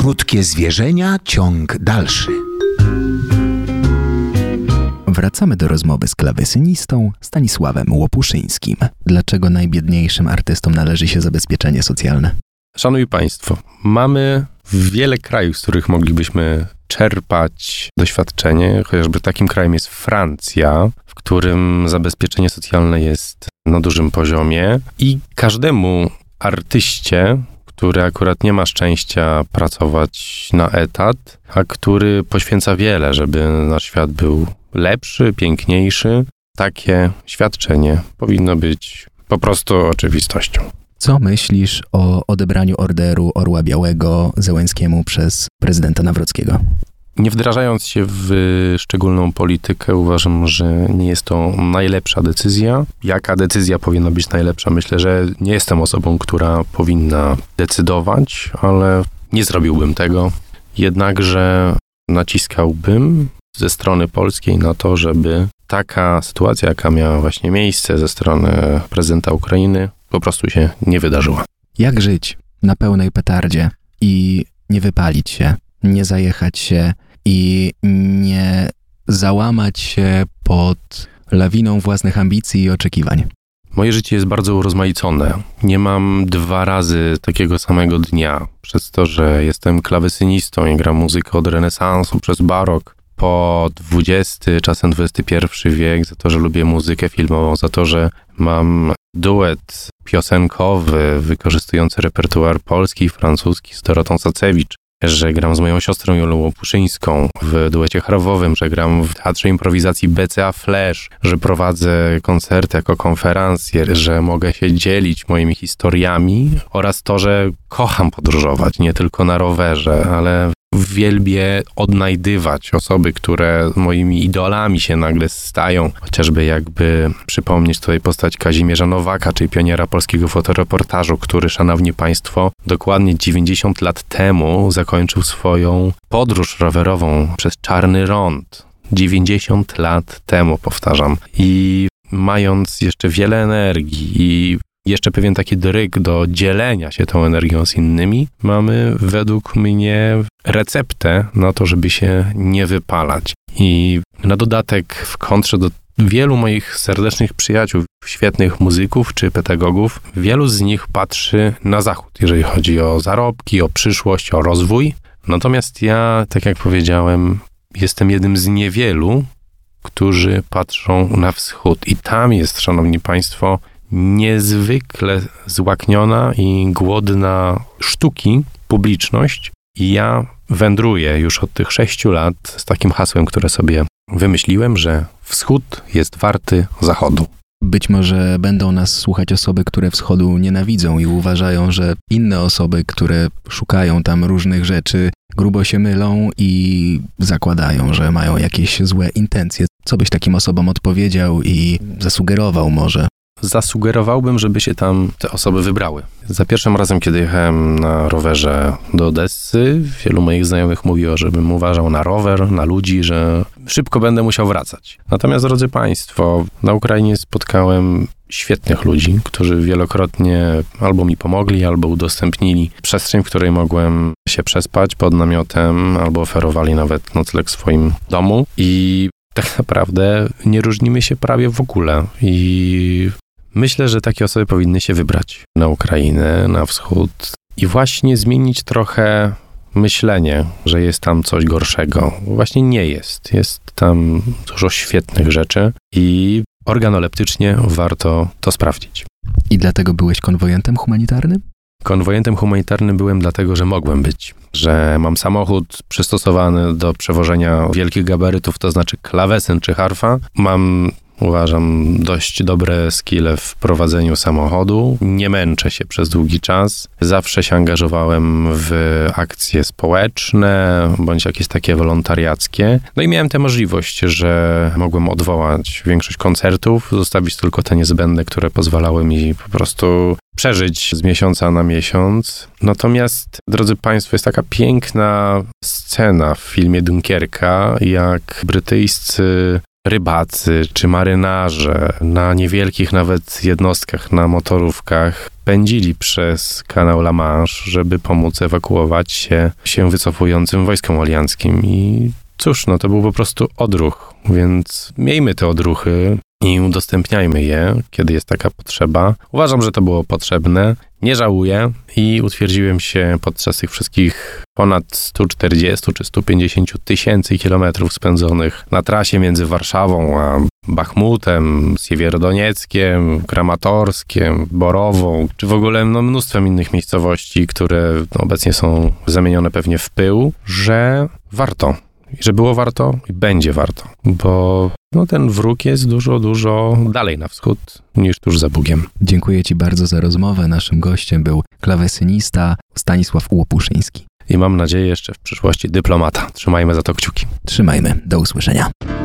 Słodkie zwierzenia, ciąg dalszy. Wracamy do rozmowy z klawesynistą Stanisławem Łopuszyńskim. Dlaczego najbiedniejszym artystom należy się zabezpieczenie socjalne? Szanowni Państwo, mamy wiele krajów, z których moglibyśmy czerpać doświadczenie. Chociażby takim krajem jest Francja, w którym zabezpieczenie socjalne jest na dużym poziomie i każdemu artyście, który akurat nie ma szczęścia pracować na etat, a który poświęca wiele, żeby nasz świat był lepszy, piękniejszy, takie świadczenie powinno być po prostu oczywistością. Co myślisz o odebraniu orderu Orła Białego Zełenskiemu przez prezydenta Nawrockiego? Nie wdrażając się w szczególną politykę, uważam, że nie jest to najlepsza decyzja. Jaka decyzja powinna być najlepsza? Myślę, że nie jestem osobą, która powinna decydować, ale nie zrobiłbym tego. Jednakże naciskałbym ze strony polskiej na to, żeby taka sytuacja, jaka miała właśnie miejsce ze strony prezydenta Ukrainy, po prostu się nie wydarzyła. Jak żyć na pełnej petardzie i nie wypalić się, nie zajechać się i nie załamać się pod lawiną własnych ambicji i oczekiwań? Moje życie jest bardzo urozmaicone. Nie mam 2 razy takiego samego dnia. Przez to, że jestem klawesynistą i gram muzykę od renesansu przez barok, po XX, czasem XXI wiek, za to, że lubię muzykę filmową, za to, że mam duet piosenkowy wykorzystujący repertuar polski i francuski z Dorotą Sacewicz, że gram z moją siostrą Jolą Łopuszyńską w duecie chorowym, że gram w Teatrze Improwizacji BCA Flash, że prowadzę koncerty jako konferencjer, że mogę się dzielić moimi historiami oraz to, że kocham podróżować, nie tylko na rowerze, ale wielbię odnajdywać osoby, które moimi idolami się nagle stają. Chociażby jakby przypomnieć tutaj postać Kazimierza Nowaka, czyli pioniera polskiego fotoreportażu, który, szanowni państwo, dokładnie 90 lat temu zakończył swoją podróż rowerową przez Czarny Rąd. 90 lat temu, powtarzam. I mając jeszcze wiele energii i jeszcze pewien taki dryg do dzielenia się tą energią z innymi, mamy według mnie receptę na to, żeby się nie wypalać. I na dodatek w kontrze do wielu moich serdecznych przyjaciół, świetnych muzyków czy pedagogów, wielu z nich patrzy na zachód, jeżeli chodzi o zarobki, o przyszłość, o rozwój. Natomiast ja, tak jak powiedziałem, jestem jednym z niewielu, którzy patrzą na wschód. I tam jest, szanowni państwo, niezwykle złakniona i głodna sztuki publiczność. I ja wędruję już od tych 6 lat z takim hasłem, które sobie wymyśliłem, że wschód jest warty zachodu. Być może będą nas słuchać osoby, które wschodu nienawidzą i uważają, że inne osoby, które szukają tam różnych rzeczy, grubo się mylą i zakładają, że mają jakieś złe intencje. Co byś takim osobom odpowiedział i zasugerował może? Zasugerowałbym, żeby się tam te osoby wybrały. Za pierwszym razem, kiedy jechałem na rowerze do Odessy, wielu moich znajomych mówiło, żebym uważał na rower, na ludzi, że szybko będę musiał wracać. Natomiast, drodzy państwo, na Ukrainie spotkałem świetnych ludzi, którzy wielokrotnie albo mi pomogli, albo udostępnili przestrzeń, w której mogłem się przespać pod namiotem, albo oferowali nawet nocleg w swoim domu. I tak naprawdę nie różnimy się prawie w ogóle. I myślę, że takie osoby powinny się wybrać na Ukrainę, na wschód i właśnie zmienić trochę myślenie, że jest tam coś gorszego. Właśnie nie jest. Jest tam dużo świetnych rzeczy i organoleptycznie warto to sprawdzić. I dlatego byłeś konwojentem humanitarnym? Konwojentem humanitarnym byłem dlatego, że mogłem być. Że mam samochód przystosowany do przewożenia wielkich gabarytów, to znaczy klawesyn czy harfa. Mam, uważam, dość dobre skille w prowadzeniu samochodu. Nie męczę się przez długi czas. Zawsze się angażowałem w akcje społeczne, bądź jakieś takie wolontariackie. No i miałem tę możliwość, że mogłem odwołać większość koncertów, zostawić tylko te niezbędne, które pozwalały mi po prostu przeżyć z miesiąca na miesiąc. Natomiast, drodzy państwo, jest taka piękna scena w filmie Dunkierka, jak brytyjscy rybacy czy marynarze na niewielkich nawet jednostkach, na motorówkach pędzili przez kanał La Manche, żeby pomóc ewakuować się wycofującym wojskom alianckim. I cóż, to był po prostu odruch, więc miejmy te odruchy i udostępniajmy je, kiedy jest taka potrzeba. Uważam, że to było potrzebne, nie żałuję i utwierdziłem się podczas tych wszystkich ponad 140 czy 150 tysięcy kilometrów spędzonych na trasie między Warszawą a Bachmutem, Siewierodonieckiem, Kramatorskiem, Borową, czy w ogóle mnóstwem innych miejscowości, które obecnie są zamienione pewnie w pył, że warto. I że było warto i będzie warto, bo ten wróg jest dużo dalej na wschód niż tuż za Bugiem. Dziękuję Ci bardzo za rozmowę. Naszym gościem był klawesynista Stanisław Łopuszyński. I mam nadzieję jeszcze w przyszłości dyplomata. Trzymajmy za to kciuki. Trzymajmy. Do usłyszenia.